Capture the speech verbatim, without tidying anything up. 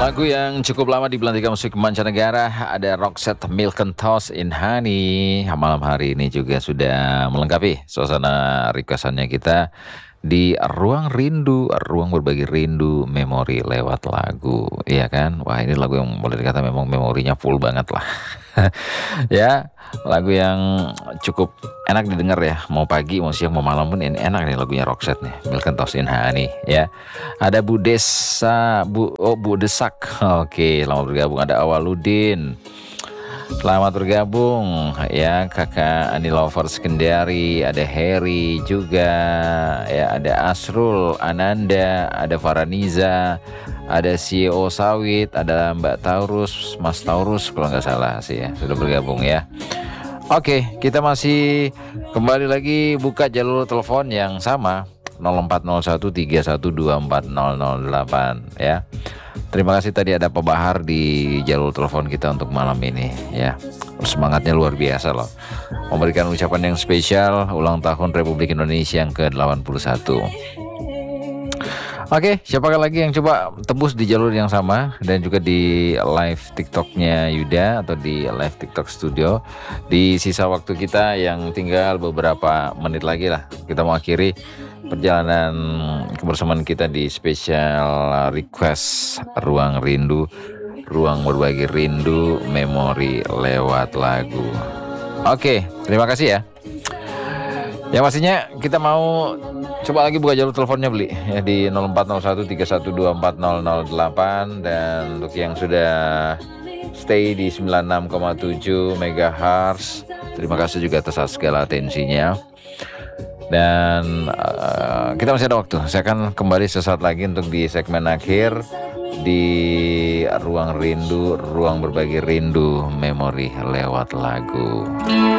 Lagu yang cukup lama di belantika musik mancanegara, ada Roxette Milk and Toast in Honey. Malam hari ini juga sudah melengkapi suasana requestannya kita di Ruang Rindu, ruang berbagi rindu, memori lewat lagu, iya kan? Wah, ini lagu yang boleh dikata memang memorinya full banget lah. Ya, lagu yang cukup enak didengar ya, mau pagi, mau siang, mau malam pun ini enak nih lagunya Roxette nih, Milk and Toast in Honey ya. Ada Bu Desa, Bu oh Bu Desak. Oke, selamat bergabung. Ada Awaludin. Selamat bergabung ya Kakak Ani Lovers Kendari, ada Harry juga ya, ada Asrul Ananda, ada Faraniza, ada C E O Sawit, ada Mbak Taurus, Mas Taurus kalau nggak salah sih ya, sudah bergabung ya. Oke, kita masih kembali lagi buka jalur telepon yang sama nol empat nol satu tiga satu dua empat nol nol delapan ya. Terima kasih tadi ada Pak Bahar di jalur telepon kita untuk malam ini ya. Semangatnya luar biasa loh. Memberikan ucapan yang spesial ulang tahun Republik Indonesia yang ke delapan puluh satu. Oke, siapakah lagi yang coba tembus di jalur yang sama dan juga di live TikToknya Yuda atau di live TikTok Studio. Di sisa waktu kita yang tinggal beberapa menit lagi lah, kita mau akhiri perjalanan kebersamaan kita di spesial request Ruang Rindu, ruang berbagi rindu, memori lewat lagu. Oke, terima kasih ya. Yang pastinya kita mau coba lagi buka jalur teleponnya beli ya di nol empat nol satu tiga satu dua empat nol nol delapan, dan untuk yang sudah stay di sembilan puluh enam koma tujuh megahertz, terima kasih juga atas segala atensinya. Dan uh, kita masih ada waktu. Saya akan kembali sesaat lagi untuk di segmen akhir di Ruang Rindu, ruang berbagi rindu, memori lewat lagu.